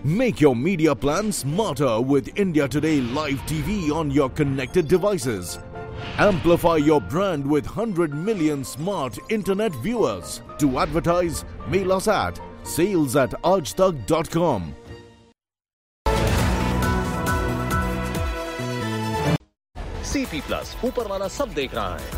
Make your media plan smarter with India Today Live TV on your connected devices. Amplify your brand with 100 million smart internet viewers. To advertise, mail us at sales@aajtak.com. CP Plus ऊपर वाला सब देख रहा है।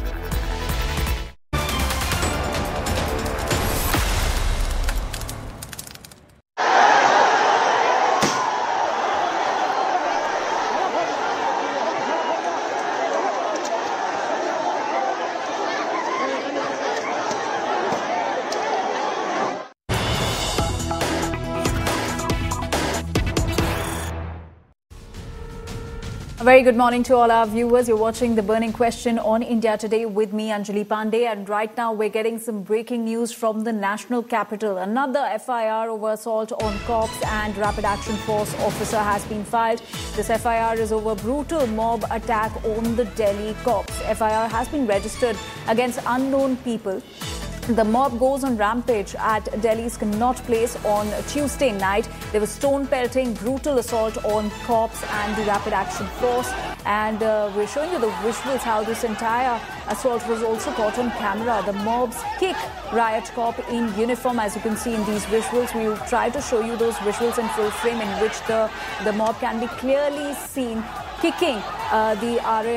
A very good morning to all our viewers. You're watching The Burning Question on India Today with me, Anjali Pandey. And right now we're getting some breaking news from the national capital. Another FIR over assault on cops and rapid action force officer has been filed. This FIR is over brutal mob attack on the Delhi cops. FIR has been registered against unknown people. The mob goes on rampage at Delhi's Connaught Place on Tuesday night. There was stone pelting, brutal assault on cops and the rapid action force. And we're showing you the visuals how this entire assault was also caught on camera. The mobs kick riot cop in uniform, as you can see in these visuals. We will try to show you those visuals in full frame in which the mob can be clearly seen kicking the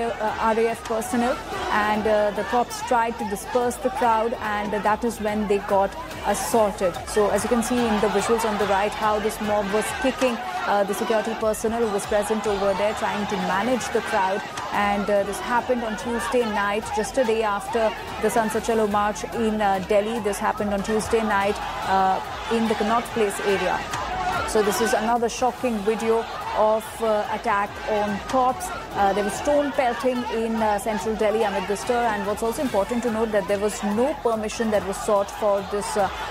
RAF personnel, and the cops tried to disperse the crowd, and that is when they got assaulted. So as you can see in the visuals on the right, how this mob was kicking the security personnel who was present over there, trying to manage the crowd. And this happened on Tuesday night, just a day after the Sansad Chalo March in Delhi. This happened on Tuesday night in the Connaught Place area. So this is another shocking video of attack on cops. There was stone pelting in central Delhi amid the stir, and what's also important to note that there was no permission that was sought for this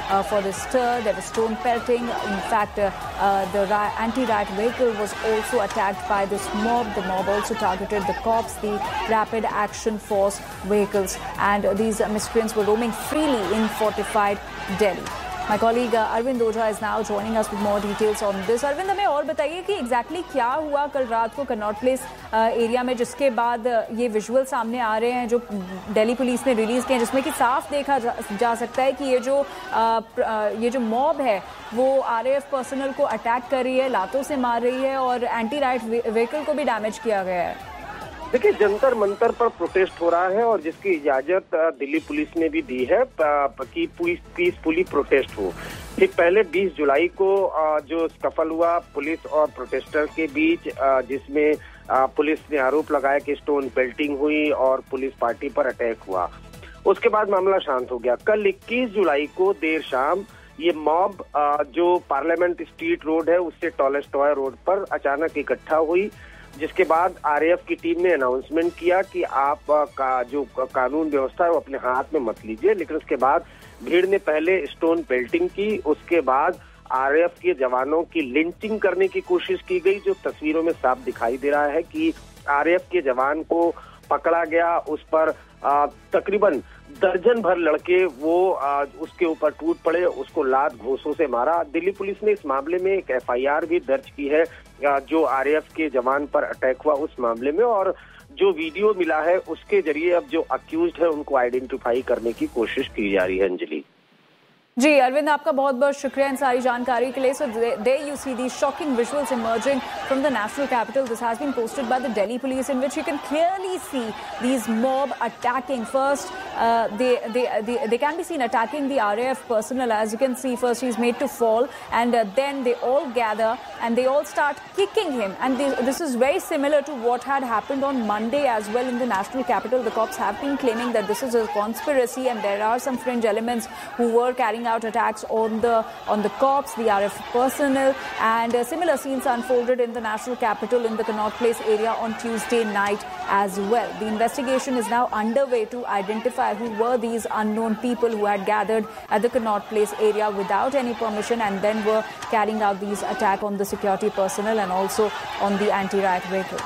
stir. There was stone pelting. In fact, the anti-riot vehicle was also attacked by this mob. The mob also targeted the cops, the rapid action force vehicles, and these miscreants were roaming freely in fortified Delhi. My colleague Arvind Ojha is now joining us with more details on this. Arvind, हमें और बताइए कि exactly क्या हुआ कल रात को Connaught place area में, जिसके बाद ये विजुअल सामने आ रहे हैं जो दिल्ली पुलिस ने रिलीज किए हैं, जिसमें कि साफ देखा जा सकता है कि ये जो मॉब है वो RAF पर्सनल को अटैक कर रही है, लातों से मार रही है और एंटी राइट व्हीकल को भी डैमेज किया गया है। देखिए, जंतर मंतर पर प्रोटेस्ट हो रहा है और जिसकी इजाजत दिल्ली पुलिस ने भी दी है कि पीसफुली प्रोटेस्ट हो। ठीक पहले 20 जुलाई को जो स्कफल हुआ पुलिस और प्रोटेस्टर के बीच, जिसमें पुलिस ने आरोप लगाया कि स्टोन पेल्टिंग हुई और पुलिस पार्टी पर अटैक हुआ, उसके बाद मामला शांत हो गया। कल 21 जुलाई को देर शाम ये मॉब जो पार्लियामेंट स्ट्रीट रोड है उससे टॉलस्टॉय रोड पर अचानक इकट्ठा हुई, जिसके बाद RAF की टीम ने अनाउंसमेंट किया कि आप जो कानून व्यवस्था है वो अपने हाथ में मत लीजिए। लेकिन उसके बाद भीड़ ने पहले स्टोन पेल्टिंग की, उसके बाद RAF के जवानों की लिंचिंग करने की कोशिश की गई, जो तस्वीरों में साफ दिखाई दे रहा है कि RAF के जवान को पकड़ा गया, उस पर तकरीबन दर्जन भर लड़के वो उसके ऊपर टूट पड़े, उसको लात घोंसों से मारा। दिल्ली पुलिस ने इस मामले में एक FIR भी दर्ज की है जो RAF के जवान पर अटैक हुआ उस मामले में, और जो वीडियो मिला है उसके जरिए अब जो अक्यूज्ड है उनको आइडेंटिफाई करने की कोशिश की जा रही है। अंजलि जी, अरविंद, आपका बहुत बहुत शुक्रिया इन सारी जानकारी के लिए। So there you see these shocking visuals emerging from the national capital. This has been posted by the Delhi police, in which you can clearly see these mob attacking. First, they can be seen attacking the RAF personnel. As you can see, first he's made to fall, and then they all gather and they all start kicking him. And this is very similar to what had happened on Monday as well in the national capital. The cops have been claiming that this is a conspiracy, and there are some fringe elements who were carrying out attacks on the cops, the RAF personnel, and similar scenes unfolded in the national capital in the Connaught Place area on Tuesday night as well. The investigation is now underway to identify who were these unknown people who had gathered at the Connaught Place area without any permission and then were carrying out these attacks on the security personnel and also on the anti-riot vehicle.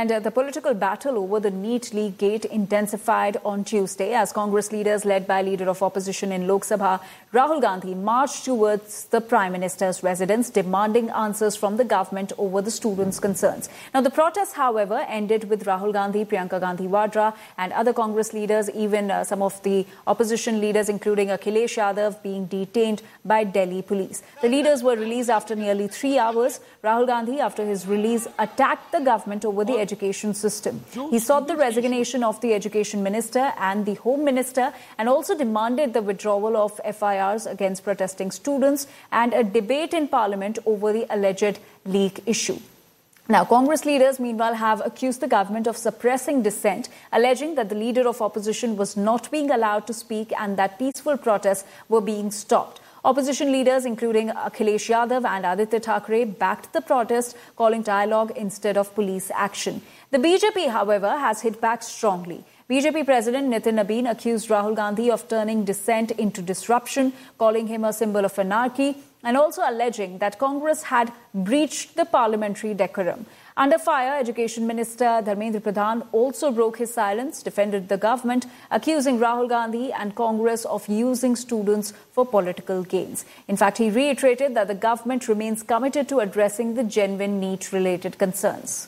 And the political battle over the NEET leak gate intensified on Tuesday as Congress leaders led by Leader of Opposition in Lok Sabha, Rahul Gandhi, marched towards the Prime Minister's residence demanding answers from the government over the students' concerns. Now, the protests, however, ended with Rahul Gandhi, Priyanka Gandhi Vadra and other Congress leaders, even some of the opposition leaders, including Akhilesh Yadav, being detained by Delhi police. The leaders were released after nearly 3 hours. Rahul Gandhi, after his release, attacked the government over the education system. He sought the resignation of the Education Minister and the Home Minister and also demanded the withdrawal of FIRs against protesting students and a debate in Parliament over the alleged leak issue. Now, Congress leaders, meanwhile, have accused the government of suppressing dissent, alleging that the Leader of Opposition was not being allowed to speak and that peaceful protests were being stopped. Opposition leaders, including Akhilesh Yadav and Aditya Thackeray, backed the protest, calling dialogue instead of police action. The BJP, however, has hit back strongly. BJP President Nitin Nabin accused Rahul Gandhi of turning dissent into disruption, calling him a symbol of anarchy, and also alleging that Congress had breached the parliamentary decorum. Under fire, Education Minister Dharmendra Pradhan also broke his silence, defended the government, accusing Rahul Gandhi and Congress of using students for political gains. In fact, he reiterated that the government remains committed to addressing the genuine NEET-related concerns.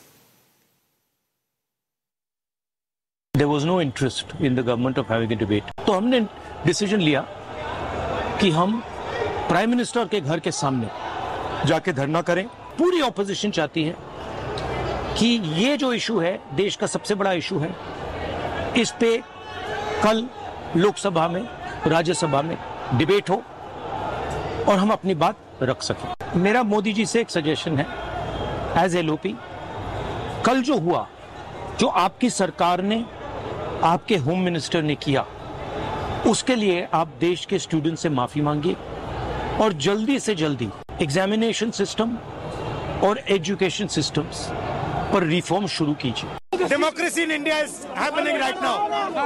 There was no interest in the government of having a debate. तो हमने decision लिया कि हम prime minister के घर के सामने जाके धरना करें. पूरी ऑपोजिशन चाहती है कि ये जो इशू है देश का सबसे बड़ा इशू है, इस पे कल लोकसभा में, राज्यसभा में डिबेट हो और हम अपनी बात रख सकें. मेरा मोदी जी से एक सजेशन है एज एलओपी, कल जो हुआ, जो आपकी सरकार ने, आपके होम मिनिस्टर ने किया, उसके लिए आप देश के स्टूडेंट से माफी मांगिए और जल्दी से जल्दी एग्जामिनेशन सिस्टम और एजुकेशन सिस्टम्स पर रिफॉर्म शुरू कीजिए. Democracy in India is happening right now.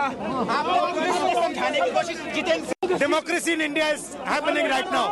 Democracy in India is happening right now.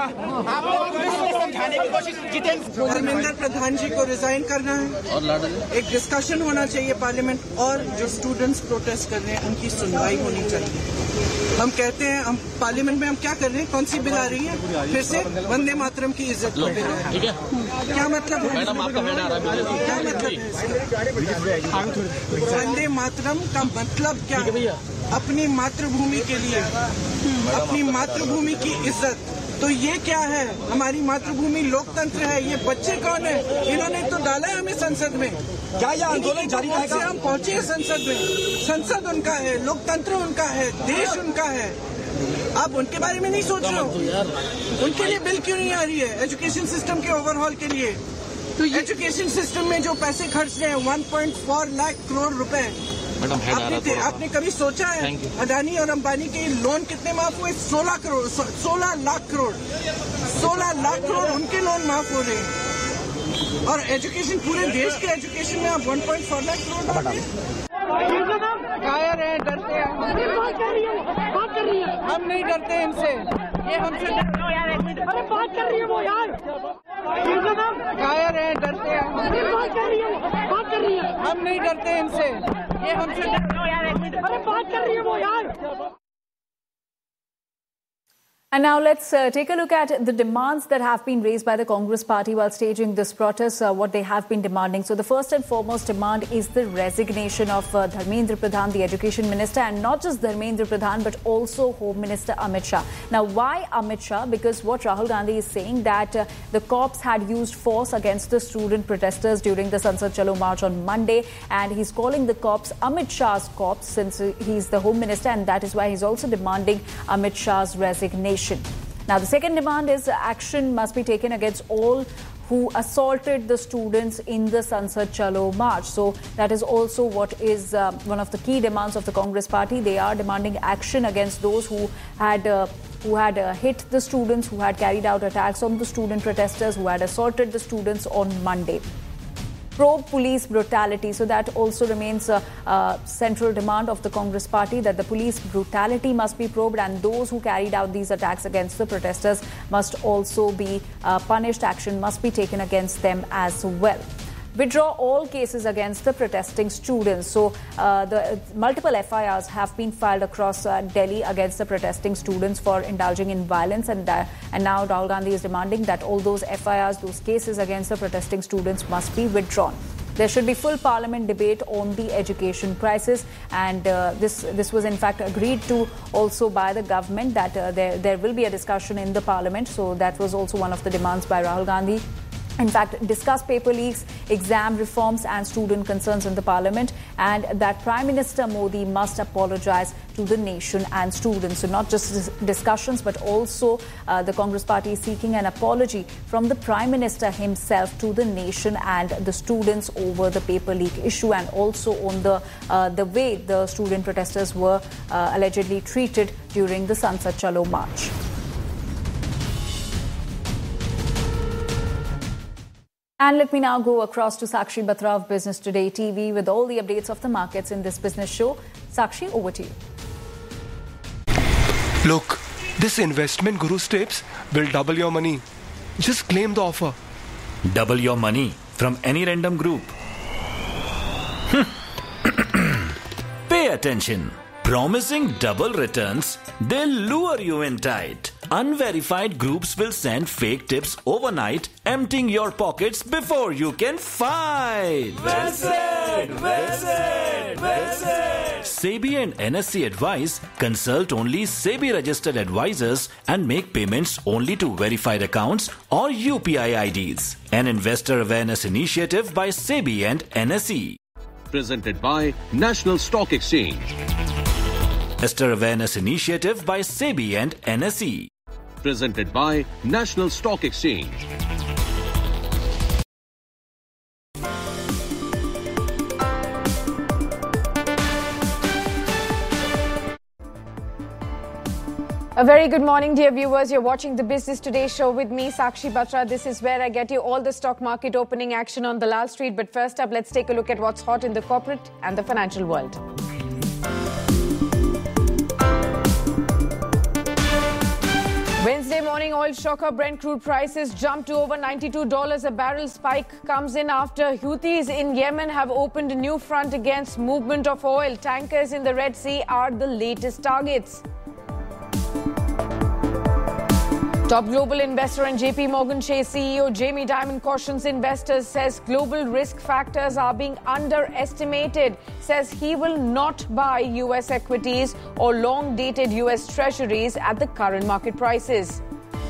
Dharmendra Pradhan जी को रिजाइन करना है, एक डिस्कशन होना चाहिए पार्लियामेंट, और जो स्टूडेंट्स प्रोटेस्ट कर रहे हैं उनकी सुनवाई होनी चाहिए. हम कहते हैं, हम पार्लियामेंट में हम क्या कर रहे हैं, कौन सी बिल आ रही है, फिर से वंदे मातरम की इज्जत को बिल है. क्या मतलब है, क्या मतलब है, वंदे मातरम का मतलब क्या है? अपनी मातृभूमि के लिए, अपनी मातृभूमि की इज्जत. तो ये क्या है, हमारी मातृभूमि लोकतंत्र है. ये बच्चे कौन है, इन्होंने तो डाला है हमें संसद में. क्या यह आंदोलन जारी रहेगा? हम पहुंचे हैं संसद में. संसद उनका है, लोकतंत्र उनका है, देश उनका है. आप उनके बारे में नहीं सोच रहे हो? उनके लिए बिल क्यों नहीं आ रही है एजुकेशन सिस्टम के ओवरहॉल के लिए? तो एजुकेशन सिस्टम में जो पैसे खर्च रहे हैं 1.4 लाख करोड़ रुपए, आपने कभी सोचा है अडानी और अंबानी के लोन कितने माफ हुए? 16 करोड़, 16 लाख करोड़, 16 लाख करोड़ उनके लोन माफ हो रहे हैं. और एजुकेशन, पूरे देश के एजुकेशन में आप 1.4 लाख करोड़ कायर हैं, डरते हैं. हम नहीं डरते इनसे, ये हमसे बात कर रही है वो यार. कायर हैं, डरते हैं. हम नहीं डरते इनसे, ये हमसे बात कर रही है वो यार. And now let's take a look at the demands that have been raised by the Congress party while staging this protest, what they have been demanding. So the first and foremost demand is the resignation of Dharmendra Pradhan, the Education Minister, and not just Dharmendra Pradhan, but also Home Minister Amit Shah. Now, why Amit Shah? Because what Rahul Gandhi is saying that the cops had used force against the student protesters during the Sansad Chalo March on Monday, and he's calling the cops Amit Shah's cops since he's the Home Minister, and that is why he's also demanding Amit Shah's resignation. Now, the second demand is action must be taken against all who assaulted the students in the Sansad Chalo March. So that is also what is one of the key demands of the Congress party. They are demanding action against those who had hit the students, who had carried out attacks on the student protesters, who had assaulted the students on Monday. Probe police brutality. So that also remains a central demand of the Congress party, that the police brutality must be probed and those who carried out these attacks against the protesters must also be punished. Action must be taken against them as well. withdraw all cases against the protesting students. So the multiple FIRs have been filed across Delhi against the protesting students for indulging in violence, and now Rahul Gandhi is demanding that all those FIRs, those cases against the protesting students must be withdrawn. There should be full parliament debate on the education crisis, and this was in fact agreed to also by the government, that there will be a discussion in the parliament. So that was also one of the demands by Rahul Gandhi. In fact, discuss paper leaks, exam reforms and student concerns in the parliament, and that Prime Minister Modi must apologize to the nation and students. So not just discussions, but also the Congress party is seeking an apology from the Prime Minister himself to the nation and the students over the paper leak issue, and also on the way the student protesters were allegedly treated during the Sansad Chalo march. And let me now go across to Sakshi Batra of Business Today TV with all the updates of the markets in this business show. Sakshi, over to you. Look, this investment guru tips will double your money. Just claim the offer. Double your money from any random group. Pay attention. Promising double returns, they'll lure you in tight. Unverified groups will send fake tips overnight, emptying your pockets before you can fight. Well said! Well said! Well said! SEBI and NSE advise, consult only SEBI-registered advisors and make payments only to verified accounts or UPI IDs. An investor awareness initiative by SEBI and NSE. Presented by National Stock Exchange. Investor awareness initiative by SEBI and NSE. Presented by National Stock Exchange. A very good morning, dear viewers. You're watching the Business Today show with me, Sakshi Batra. This is where I get you all the stock market opening action on Dalal Street. But first up, let's take a look at what's hot in the corporate and the financial world. Wednesday morning oil shocker. Brent crude prices jumped to over $92 a barrel. Spike comes in after Houthis in Yemen have opened a new front against movement of oil. Tankers in the Red Sea are the latest targets. Top global investor and JP Morgan Chase CEO Jamie Dimon cautions investors, says global risk factors are being underestimated, says he will not buy US equities or long-dated US treasuries at the current market prices.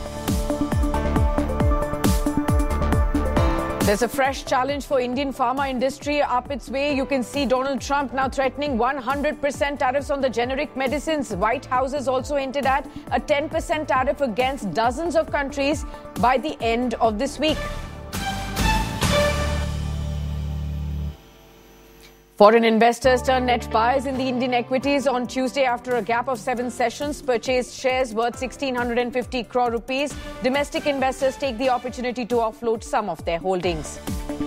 There's a fresh challenge for Indian pharma industry up its way. You can see Donald Trump now threatening 100% tariffs on the generic medicines. White House has also hinted at a 10% tariff against dozens of countries by the end of this week. Foreign investors turned net buyers in the Indian equities on Tuesday after a gap of 7 sessions, purchased shares worth 1,650 crore rupees. Domestic investors take the opportunity to offload some of their holdings.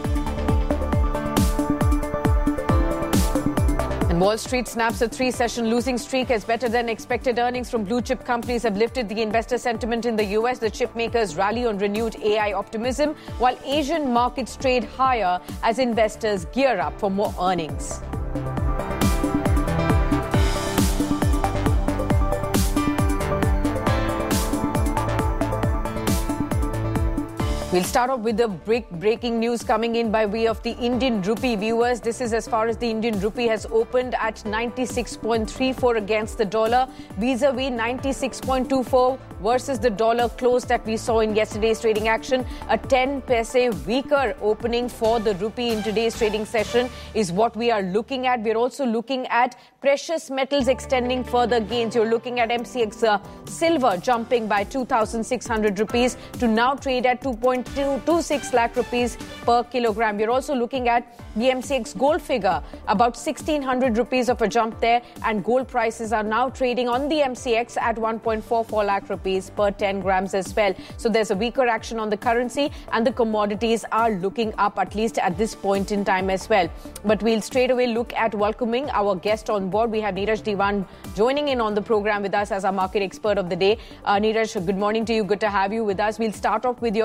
And Wall Street snaps a 3-session losing streak as better than expected earnings from blue chip companies have lifted the investor sentiment in the US. The chip makers rally on renewed AI optimism, while Asian markets trade higher as investors gear up for more earnings. We'll start off with the breaking news coming in by way of the Indian rupee, viewers. This is as far as the Indian rupee has opened at 96.34 against the dollar, vis-a-vis 96.24 versus the dollar close that we saw in yesterday's trading action. A 10 paise weaker opening for the rupee in today's trading session is what we are looking at. We're also looking at precious metals extending further gains. You're looking at MCX silver jumping by 2,600 rupees to now trade at 2.26 lakh rupees per kilogram. We're also looking at the MCX gold figure, about 1,600 rupees of a jump there, and gold prices are now trading on the MCX at 1.44 lakh rupees per 10 grams as well. So there's a weaker action on the currency, and the commodities are looking up, at least at this point in time as well. But we'll straight away look at welcoming our guest on board. We have Neeraj Diwan joining in on the program with us as our market expert of the day. Neeraj, good morning to you. Good to have you with us. We'll start off with your take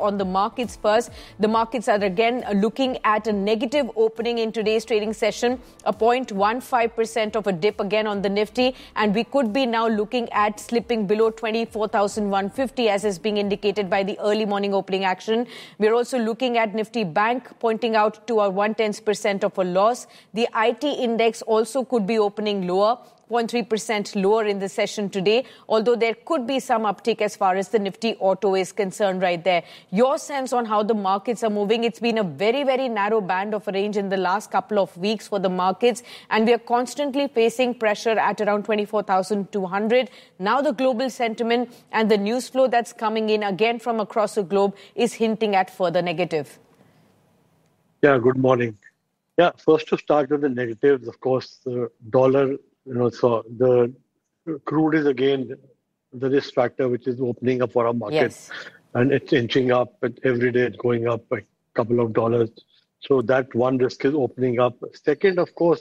on the markets first. The markets are again looking at a negative opening in today's trading session, a 0.15% of a dip again on the Nifty, and we could be now looking at slipping below 24,150 as is being indicated by the early morning opening action. We're also looking at Nifty Bank pointing out to a 1/10% of a loss. The IT index also could be opening lower, 0.3% lower in the session today, although there could be some uptick as far as the Nifty Auto is concerned right there. Your sense on how the markets are moving? It's been a very, very narrow band of a range in the last couple of weeks for the markets, and we are constantly facing pressure at around 24,200. Now the global sentiment and the news flow that's coming in again from across the globe is hinting at further negative. Yeah, good morning. Yeah, first to start with the negatives, of course, the dollar. So the crude is again the risk factor which is opening up for our market. Yes. And it's inching up, but every day it's going up a couple of dollars. So that one risk is opening up. Second, of course,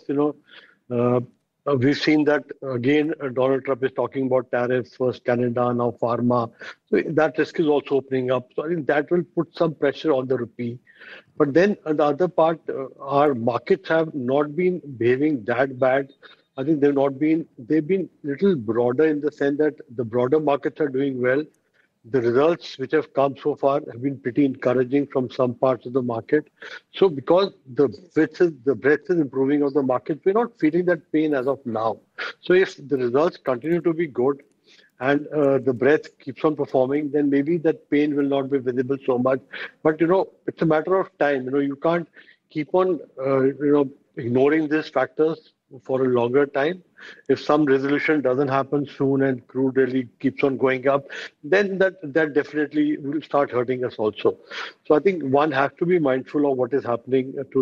we've seen that again, Donald Trump is talking about tariffs, first Canada, now pharma. So that risk is also opening up. So I think that will put some pressure on the rupee. But then on the other part, our markets have not been behaving that bad. I think they've been little broader in the sense that the broader markets are doing well. The results which have come so far have been pretty encouraging from some parts of the market. So because the breadth is improving of the market, we're not feeling that pain as of now. So if the results continue to be good and the breadth keeps on performing, then maybe that pain will not be visible so much. But, it's a matter of time. You can't keep on, ignoring these factors for a longer time. If some resolution doesn't happen soon and crude really keeps on going up, then that definitely will start hurting us also. So I think one has to be mindful of what is happening to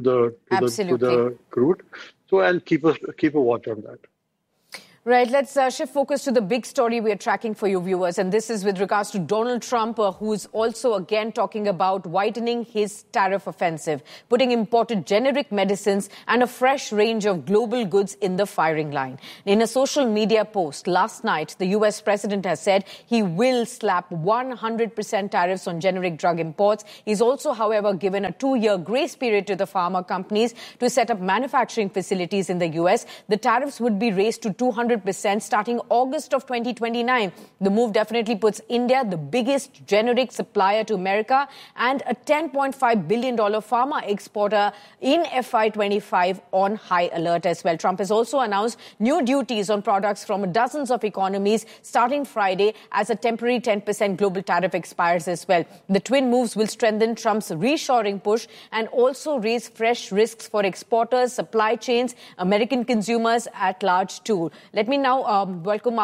the crude. So and keep a watch on that. Right, let's shift focus to the big story we are tracking for you viewers, and this is with regards to Donald Trump, who's also again talking about widening his tariff offensive, putting imported generic medicines and a fresh range of global goods in the firing line. In a social media post last night, the US president has said he will slap 100% tariffs on generic drug imports. He's also, however, given a 2-year grace period to the pharma companies to set up manufacturing facilities in the US. The tariffs would be raised to 200% starting August of 2029. The move definitely puts India, the biggest generic supplier to America and a $10.5 billion pharma exporter in FY25 on high alert as well. Trump has also announced new duties on products from dozens of economies starting Friday as a temporary 10% global tariff expires as well. The twin moves will strengthen Trump's reshoring push and also raise fresh risks for exporters, supply chains, American consumers at large too. Let me now welcome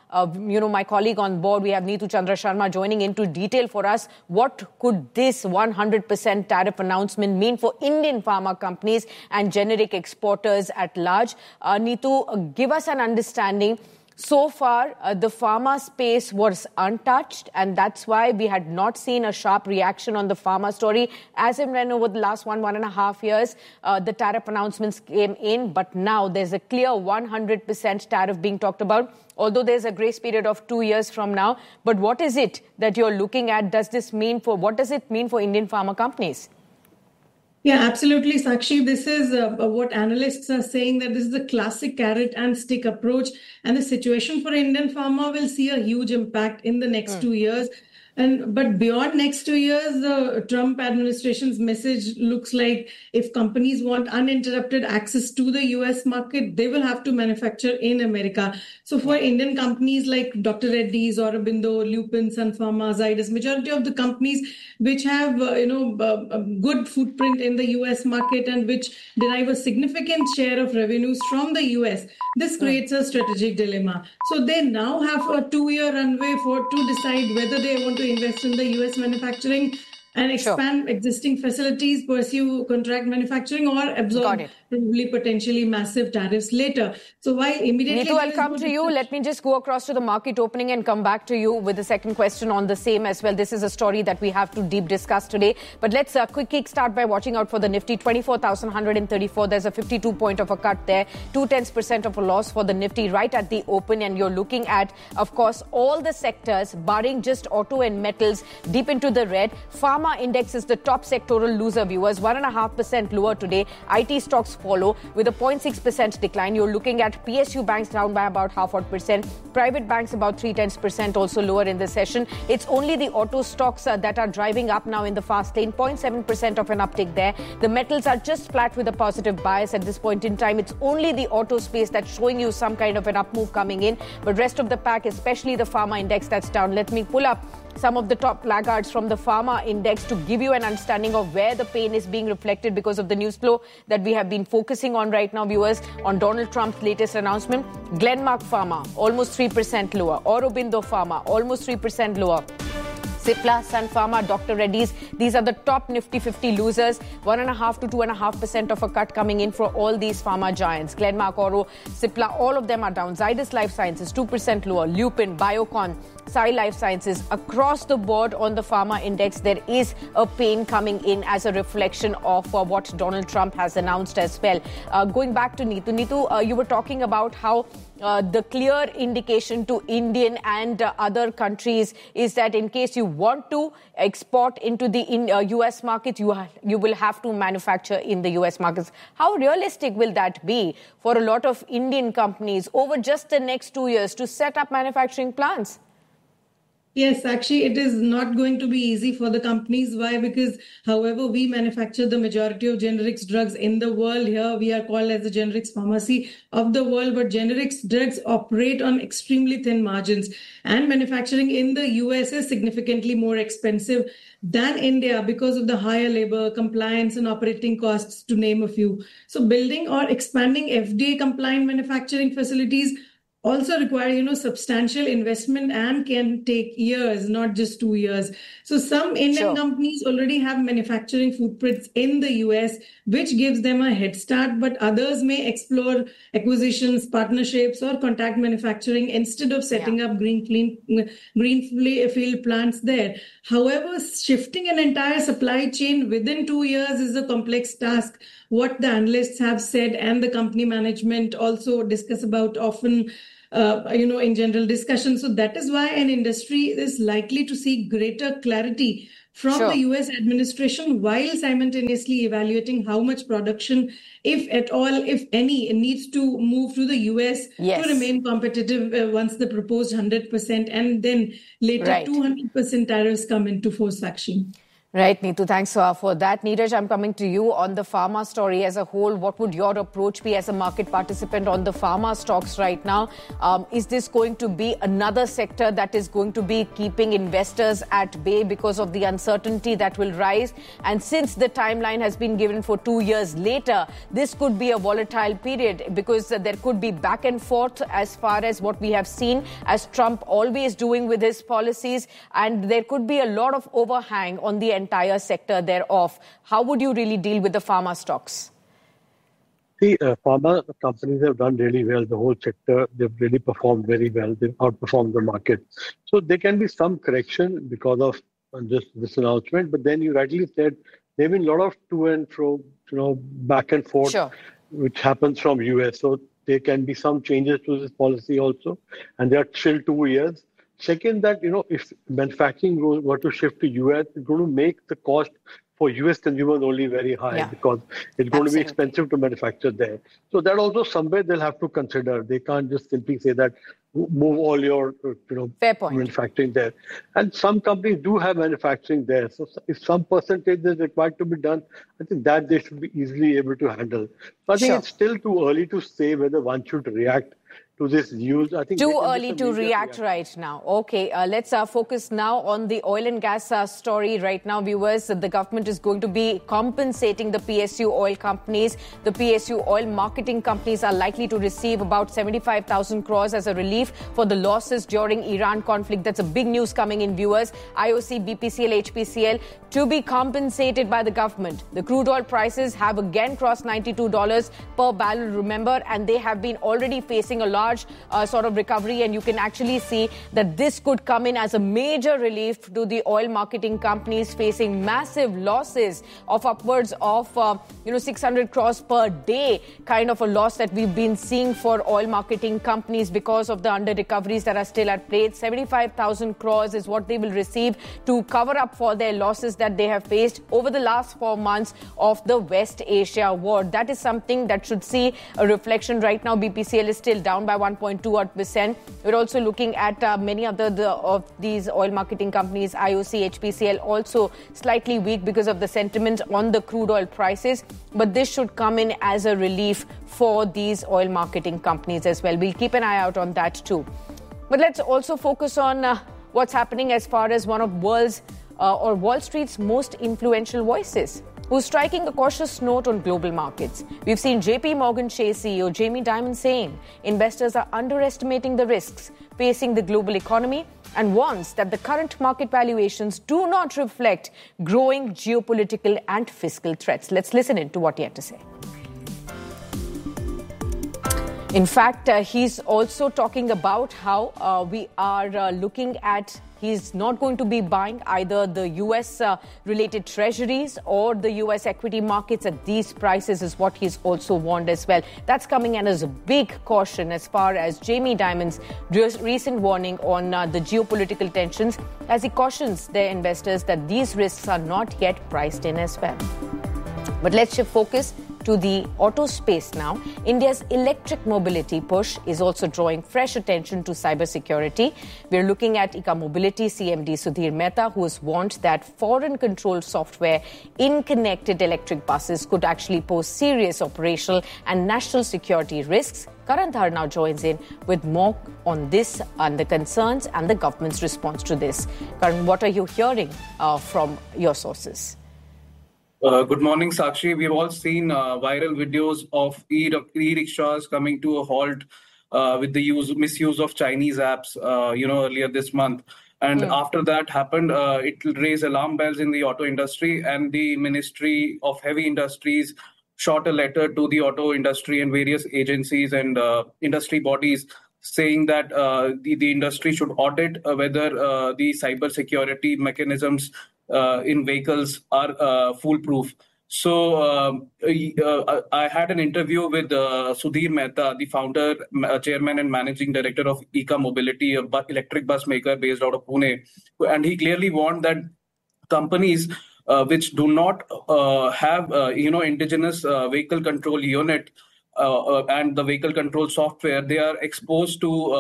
my colleague on board. We have Neetu Chandra Sharma joining into detail for us. What could this 100% tariff announcement mean for Indian pharma companies and generic exporters at large? Neetu, give us an understanding. So far, the pharma space was untouched, and that's why we had not seen a sharp reaction on the pharma story. As in when over the last 1.5 years, the tariff announcements came in, but now there's a clear 100% tariff being talked about, although there's a grace period of 2 years from now. But what is it that you're looking at? What does it mean for Indian pharma companies? Yeah, absolutely, Sakshi. This is what analysts are saying, that this is a classic carrot and stick approach. And the situation for Indian pharma will see a huge impact in the next 2 years. But beyond next 2 years, the Trump administration's message looks like if companies want uninterrupted access to the US market, they will have to manufacture in America. So for Indian companies like Dr. Reddy's, Aurobindo, Lupin, Sun Pharma, Zydus, majority of the companies which have a good footprint in the US market and which derive a significant share of revenues from the US, this creates a strategic dilemma. So they now have a 2-year runway to decide whether they want to invest in the US manufacturing and expand existing facilities, pursue contract manufacturing, or absorb probably potentially massive tariffs later. So while immediately... Neetu, I'll come to you. Let me just go across to the market opening and come back to you with the second question on the same as well. This is a story that we have to deep discuss today. But let's quick kick start by watching out for the Nifty. 24,134. There's a 52 point of a cut there. 0.2% of a loss for the Nifty right at the open. And you're looking at, of course, all the sectors, barring just auto and metals, deep into the red. Pharma index is the top sectoral loser, viewers. 1.5% lower today. IT stocks follow with a 0.6% decline. You're looking at PSU banks down by about 0.5%. Private banks about 0.3% also lower in the session. It's only the auto stocks that are driving up now in the fast lane. 0.7% of an uptick there. The metals are just flat with a positive bias at this point in time. It's only the auto space that's showing you some kind of an up move coming in. But rest of the pack, especially the pharma index, that's down. Let me pull up some of the top laggards from the pharma index to give you an understanding of where the pain is being reflected because of the news flow that we have been focusing on right now, viewers, on Donald Trump's latest announcement. Glenmark Pharma, almost 3% lower. Aurobindo Pharma, almost 3% lower. Cipla, Sun Pharma, Dr. Reddy's. These are the top Nifty 50 losers. 1.5 to 2.5% of a cut coming in for all these pharma giants. Glenmark, Oro, Cipla, all of them are down. Zydus Life Sciences, 2% lower. Lupin, Biocon, Sai Life Sciences. Across the board on the pharma index, there is a pain coming in as a reflection of what Donald Trump has announced as well. Going back to Neetu. Neetu, you were talking about how the clear indication to Indian and other countries is that in case you want to export into the US market, you will have to manufacture in the US markets. How realistic will that be for a lot of Indian companies over just the next 2 years to set up manufacturing plants? Yes, actually, it is not going to be easy for the companies. Why? Because however we manufacture the majority of generics drugs in the world, here we are called as the generics pharmacy of the world, but generics drugs operate on extremely thin margins. And manufacturing in the US is significantly more expensive than India because of the higher labor, compliance and operating costs, to name a few. So building or expanding FDA compliant manufacturing facilities also require, substantial investment and can take years, not just 2 years. So some Indian companies already have manufacturing footprints in the US, which gives them a head start, but others may explore acquisitions, partnerships, or contract manufacturing instead of setting up greenfield plants there. However, shifting an entire supply chain within 2 years is a complex task. What the analysts have said and the company management also discuss about often, in general discussion. So that is why an industry is likely to see greater clarity from the US administration while simultaneously evaluating how much production, if at all, if any, needs to move to the US to remain competitive once the proposed 100% and then later 200% tariffs come into force action. Right, Neetu, thanks for that. Neeraj, I'm coming to you on the pharma story as a whole. What would your approach be as a market participant on the pharma stocks right now? Is this going to be another sector that is going to be keeping investors at bay because of the uncertainty that will rise? And since the timeline has been given for 2 years later, this could be a volatile period because there could be back and forth as far as what we have seen as Trump always doing with his policies. And there could be a lot of overhang on the entire sector thereof. How would you really deal with the pharma stocks? See, pharma companies have done really well. The whole sector, they've really performed very well. They've outperformed the market. So there can be some correction because of just this announcement. But then you rightly said there have been a lot of to and fro, back and forth, which happens from US. So there can be some changes to this policy also. And they are still 2 years. Second, that, if manufacturing were to shift to US, it's going to make the cost for US consumers only very high because it's going to be expensive to manufacture there. So that also somewhere they'll have to consider. They can't just simply say that move all your manufacturing there. And some companies do have manufacturing there. So if some percentage is required to be done, I think that they should be easily able to handle. So I think it's still too early to say whether one should react to this news. I think too early to react right now. Okay, let's focus now on the oil and gas story right now, viewers. The government is going to be compensating the PSU oil companies. The PSU oil marketing companies are likely to receive about 75,000 crores as a relief for the losses during Iran conflict. That's a big news coming in, viewers. IOC, BPCL, HPCL to be compensated by the government. The crude oil prices have again crossed $92 per barrel, remember, and they have been already facing a large sort of recovery, and you can actually see that this could come in as a major relief to the oil marketing companies facing massive losses of upwards of 600 crores per day, kind of a loss that we've been seeing for oil marketing companies because of the under recoveries that are still at play. 75,000 crores is what they will receive to cover up for their losses that they have faced over the last 4 months of the West Asia war. That is something that should see a reflection. Right now, BPCL is still down by 1.2%. We're also looking at many other of these oil marketing companies, IOC, HPCL, also slightly weak because of the sentiment on the crude oil prices. But this should come in as a relief for these oil marketing companies as well. We'll keep an eye out on that too. But let's also focus on what's happening as far as one of Wall Street's most influential voices, who's striking a cautious note on global markets. We've seen JP Morgan Chase CEO Jamie Dimon saying investors are underestimating the risks facing the global economy and warns that the current market valuations do not reflect growing geopolitical and fiscal threats. Let's listen in to what he had to say. In fact, he's also talking about how we are looking at he's not going to be buying either the US related treasuries or the US equity markets at these prices, is what he's also warned as well. That's coming in as a big caution as far as Jamie Dimon's recent warning on the geopolitical tensions, as he cautions their investors that these risks are not yet priced in as well. But let's shift focus to the auto space now. India's electric mobility push is also drawing fresh attention to cybersecurity. We're looking at Eka Mobility CMD Sudhir Mehta, who has warned that foreign-controlled software in connected electric buses could actually pose serious operational and national security risks. Karan Dhar now joins in with more on this and the concerns and the government's response to this. Karan, what are you hearing from your sources? Good morning, Sakshi. We've all seen viral videos of e-rickshaws coming to a halt with the misuse of Chinese apps, earlier this month. And after that happened, it raised alarm bells in the auto industry, and the Ministry of Heavy Industries shot a letter to the auto industry and various agencies and industry bodies saying that the industry should audit whether the cybersecurity mechanisms in vehicles are foolproof. So I had an interview with Sudhir Mehta, the founder, chairman and managing director of Eka Mobility, an electric bus maker based out of Pune. And he clearly warned that companies which do not have indigenous vehicle control unit and the vehicle control software, they are exposed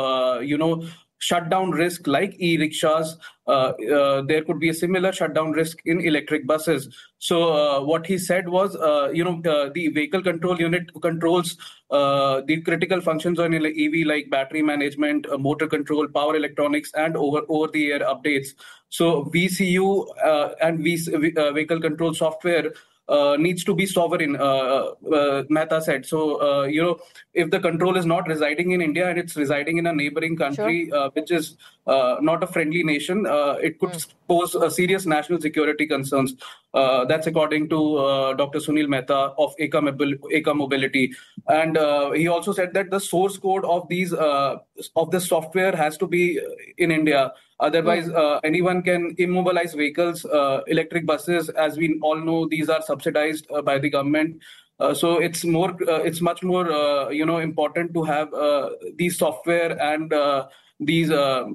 to shutdown risk like e-rickshaws. There could be a similar shutdown risk in electric buses. So what he said was, the vehicle control unit controls the critical functions on an EV like battery management, motor control, power electronics, and over-the-air updates. So VCU and vehicle control software needs to be sovereign, Mehta said. So, if the control is not residing in India and it's residing in a neighboring country, which is not a friendly nation, it could pose serious national security concerns. That's according to Dr. Sunil Mehta of Eka Mobility. And he also said that the source code of the software has to be in India. Otherwise, anyone can immobilize vehicles, electric buses. As we all know, these are subsidized by the government. So it's much more, important to have these software and these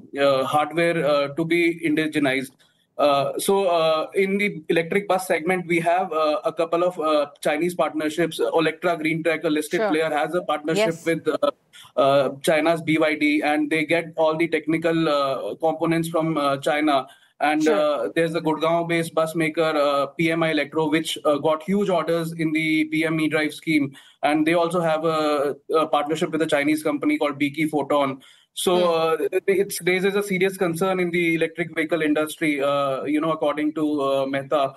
hardware to be indigenized. So in the electric bus segment, we have a couple of Chinese partnerships. Olectra Green Tech, a listed player, has a partnership with China's BYD, and they get all the technical components from China. And there's a Gurgaon-based bus maker, PMI Electro, which got huge orders in the PM eDrive scheme. And they also have a partnership with a Chinese company called Beeke Photon. So it raises a serious concern in the electric vehicle industry, according to Mehta.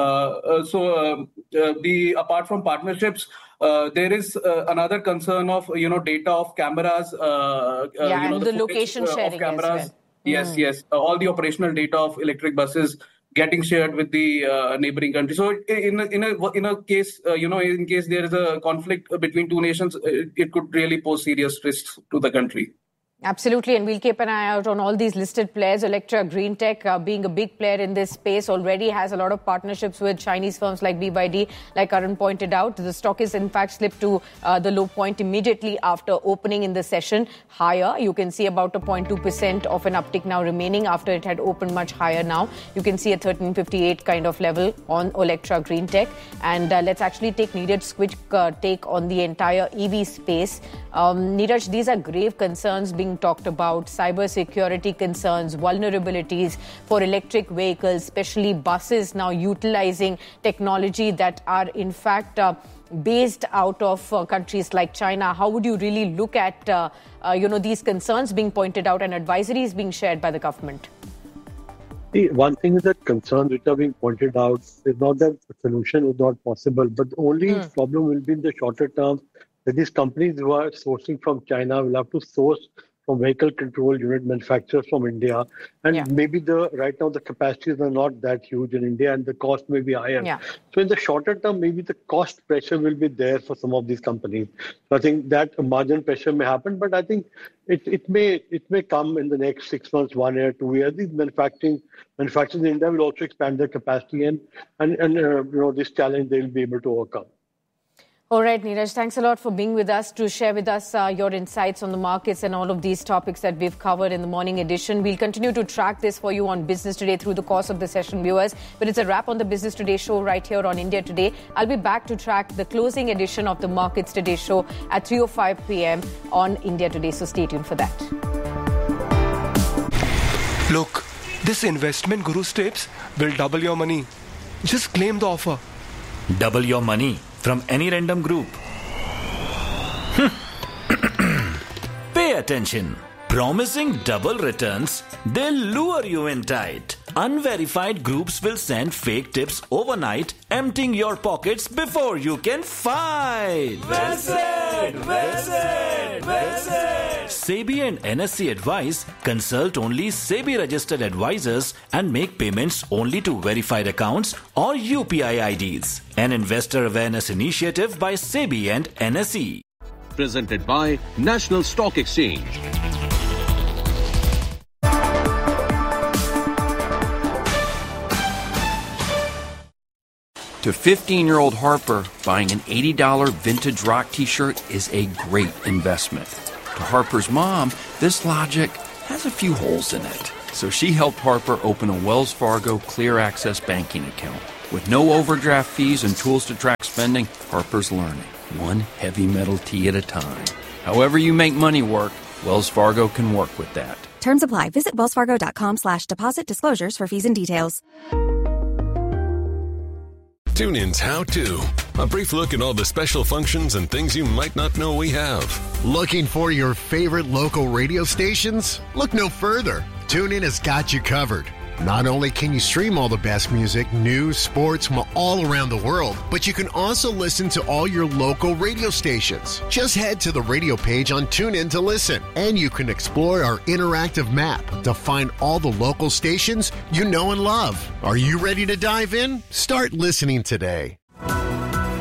Apart from partnerships, there is another concern of data of cameras. And the location sharing cameras. As well. Yes. All the operational data of electric buses getting shared with the neighboring country. So in a case, in case there is a conflict between two nations, it could really pose serious risks to the country. Absolutely, and we'll keep an eye out on all these listed players. Electra Greentech, being a big player in this space, already has a lot of partnerships with Chinese firms like BYD. Like Arun pointed out, the stock is in fact slipped to the low point immediately after opening in the session higher. You can see about a 0.2% of an uptick now remaining after it had opened much higher now. You can see a 1358 kind of level on Electra Greentech. And let's actually take Neeraj's quick take on the entire EV space. Neeraj, these are grave concerns being talked about, cyber security concerns, vulnerabilities for electric vehicles, especially buses now utilizing technology that are in fact based out of countries like China. How would you really look at these concerns being pointed out and advisories being shared by the government? See, one thing is that concerns which are being pointed out is not that the solution is not possible, but the only problem will be in the shorter term that these companies who are sourcing from China will have to source from vehicle control unit manufacturers from India. And maybe right now the capacities are not that huge in India and the cost may be higher. Yeah. So in the shorter term, maybe the cost pressure will be there for some of these companies. So I think that margin pressure may happen, but I think it may come in the next 6 months, 1 year, 2 years. These manufacturers in India will also expand their capacity and this challenge they will be able to overcome. All right, Neeraj, thanks a lot for being with us to share with us your insights on the markets and all of these topics that we've covered in the morning edition. We'll continue to track this for you on Business Today through the course of the session, viewers. But it's a wrap on the Business Today show right here on India Today. I'll be back to track the closing edition of the Markets Today show at 3:05 p.m. on India Today. So stay tuned for that. Look, this investment Guru's tips will double your money. Just claim the offer. Double your money from any random group. Pay attention. Promising double returns, they'll lure you in tight. Unverified groups will send fake tips overnight, emptying your pockets before you can fight. Well said! SEBI and NSE advise consult only SEBI registered advisors and make payments only to verified accounts or UPI IDs. An investor awareness initiative by SEBI and NSE. Presented by National Stock Exchange. To 15-year-old Harper, buying an $80 vintage rock t-shirt is a great investment. To Harper's mom, this logic has a few holes in it. So she helped Harper open a Wells Fargo Clear Access banking account. With no overdraft fees and tools to track spending, Harper's learning, one heavy metal tee at a time. However you make money work, Wells Fargo can work with that. Terms apply. Visit wellsfargo.com/deposit disclosures for fees and details. TuneIn's How To. A brief look at all the special functions and things you might not know we have. Looking for your favorite local radio stations? Look no further. TuneIn has got you covered. Not only can you stream all the best music, news, sports from all around the world, but you can also listen to all your local radio stations. Just head to the radio page on TuneIn to listen, and you can explore our interactive map to find all the local stations you know and love. Are you ready to dive in? Start listening today.